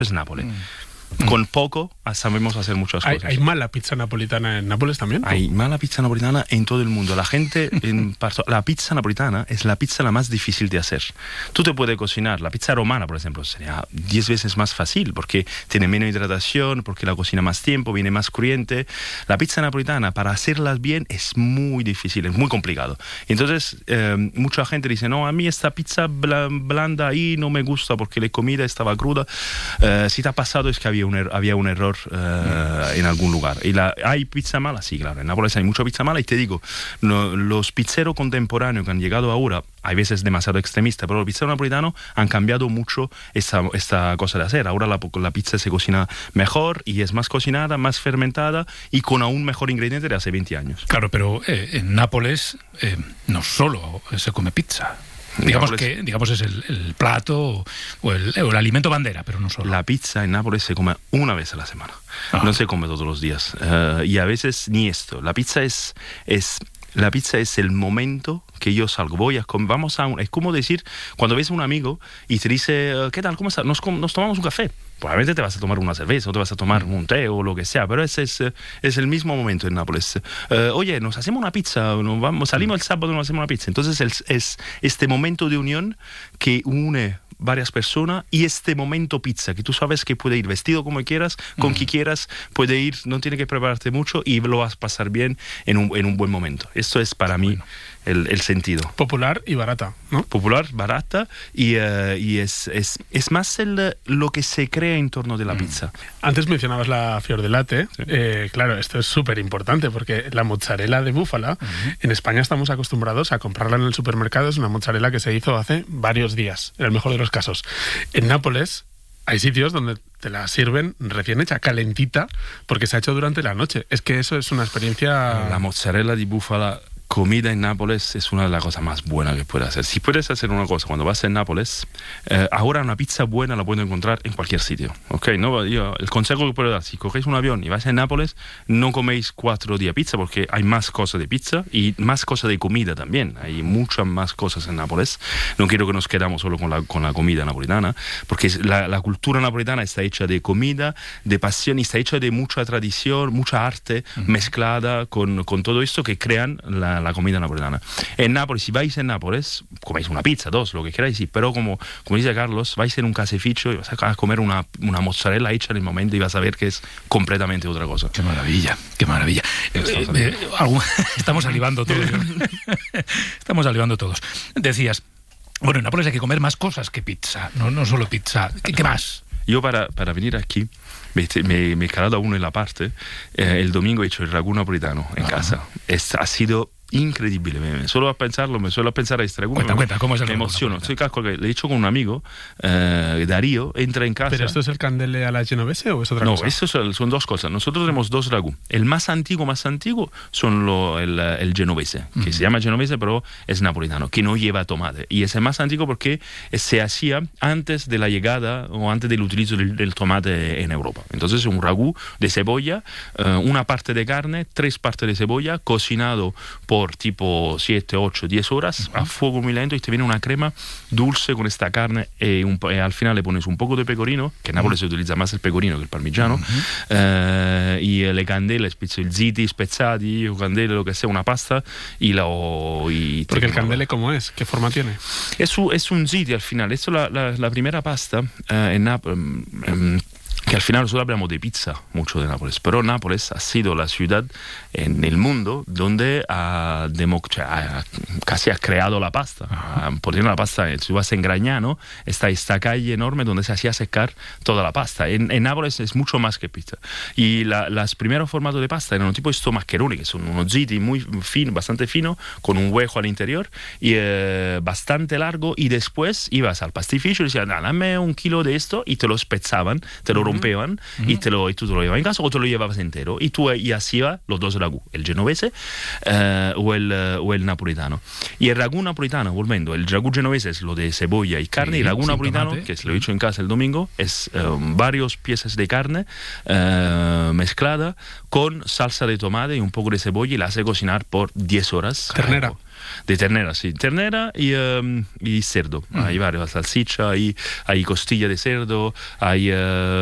es Nápoles. Con poco sabemos hacer muchas cosas. ¿Hay mala pizza napolitana en Nápoles también? Hay mala pizza napolitana en todo el mundo. La gente, la pizza napolitana es la pizza la más difícil de hacer. Tú te puedes cocinar. La pizza romana, por ejemplo, sería 10 veces más fácil porque tiene menos hidratación, porque la cocina más tiempo, viene más crujiente. La pizza napolitana, para hacerlas bien, es muy difícil, es muy complicado. Entonces, mucha gente dice, no, a mí esta pizza blanda ahí no me gusta porque la comida estaba cruda. Si te ha pasado es que había un error en algún lugar. ¿Hay pizza mala? Sí, claro. En Nápoles hay mucha pizza mala y te digo, los pizzeros contemporáneos que han llegado ahora, hay veces demasiado extremistas, pero los pizzeros napolitanos han cambiado mucho esta cosa de hacer. Ahora la pizza se cocina mejor y es más cocinada, más fermentada y con aún mejor ingrediente de hace 20 años. Claro, pero en Nápoles no solo se come pizza. Digamos es el plato o el alimento bandera, pero no solo. La pizza en Nápoles se come una vez a la semana. No se come todos los días. Y a veces ni esto. La pizza es el momento que yo salgo. Voy a comer. Es como decir, cuando ves a un amigo y te dice, ¿qué tal? ¿Cómo estás? Nos tomamos un café. Probablemente te vas a tomar una cerveza o te vas a tomar un té o lo que sea, pero ese es el mismo momento en Nápoles. Oye, nos hacemos una pizza, salimos el sábado y nos hacemos una pizza. Entonces es este momento de unión que une varias personas y este momento pizza, que tú sabes que puede ir vestido como quieras, con quien quieras, puede ir, no tiene que prepararte mucho y lo vas a pasar bien en un buen momento. Esto es para mí el sentido. Popular y barata, ¿no? Popular, barata y es más lo que se crea en torno de la pizza. Antes mencionabas la fior del latte. Sí. Claro, esto es súper importante porque la mozzarella de búfala, en España estamos acostumbrados a comprarla en el supermercado. Es una mozzarella que se hizo hace varios días, en el mejor de los casos. En Nápoles hay sitios donde te la sirven recién hecha, calentita, porque se ha hecho durante la noche. Es que eso es una experiencia... La mozzarella de búfala comida en Nápoles es una de las cosas más buenas que puedes hacer. Si puedes hacer una cosa cuando vas a Nápoles, ahora una pizza buena la puedes encontrar en cualquier sitio. ¿Okay? No, el consejo que puedo dar, si cogéis un avión y vais a Nápoles, no coméis 4 días pizza porque hay más cosas de pizza y más cosas de comida también. Hay muchas más cosas en Nápoles. No quiero que nos quedamos solo con la comida napolitana, porque la cultura napolitana está hecha de comida, de pasión y está hecha de mucha tradición, mucha arte mezclada con todo esto que crean la comida napolitana. En Nápoles, si vais en Nápoles, coméis una pizza, 2, lo que queráis, sí, pero como dice Carlos, vais en un caseificio y vas a comer una mozzarella hecha en el momento y vas a ver que es completamente otra cosa. ¡Qué maravilla! ¡Qué maravilla! Estamos salivando todos. Estamos salivando todos. Decías, bueno, en Nápoles hay que comer más cosas que pizza, no solo pizza. ¿Qué más? Yo para venir aquí me he calado aún en la parte. El domingo he hecho el ragù napolitano en casa. Ha sido increíble. Solo a pensarlo, me suelo pensar a este ragù. Cuenta, ¿cómo es el ragù? Me emociono. Soy casco que le he hecho con un amigo, Darío, entra en casa. ¿Pero esto es el candele a la genovese o es otra cosa? No, estos son dos cosas. Nosotros tenemos 2 ragù. El más antiguo son el genovese, que se llama genovese, pero es napolitano, que no lleva tomate. Y es el más antiguo porque se hacía antes de la llegada o antes del utilizo del tomate en Europa. Entonces es un ragù de cebolla, una parte de carne, 3 partes de cebolla, cocinado por tipo 7, 8, 10 horas a fuego muy lento y te viene una crema dulce con esta carne y al final le pones un poco de pecorino, que en Nápoles se utiliza más el pecorino que el parmigiano, y le candele, il ziti spezzati o candele, lo que sea, una pasta porque el candele, ¿cómo es? ¿Qué forma tiene? Es un ziti al final. Esto es la primera pasta en Nápoles. Que al final nosotros hablamos de pizza mucho de Nápoles, pero Nápoles ha sido la ciudad en el mundo donde casi ha creado la pasta. Poniendo la pasta, si vas en Gragnano, está esta calle enorme donde se hacía secar toda la pasta. En Nápoles es mucho más que pizza. Y los primeros formatos de pasta eran un tipo de estos maccheroni, que son unos ziti muy finos, bastante finos, con un hueco al interior y bastante largo. Y después ibas al pastificio y decían, dame 1 kilo de esto y te lo spezzaban, te lo rompían rompeban y tú te lo llevabas en casa o te lo llevabas entero y tú y hacías los dos ragú, el genovese o el napolitano. Y el ragú napolitano, volviendo, el ragú genovese es lo de cebolla y carne, y el ragú napolitano, tomate, que se lo he hecho en casa el domingo, es varios piezas de carne mezclada con salsa de tomate y un poco de cebolla y la hace cocinar por 10 horas. Ternera. De ternera, sí. Ternera y cerdo. Hay varios, salchicha, hay costilla de cerdo, hay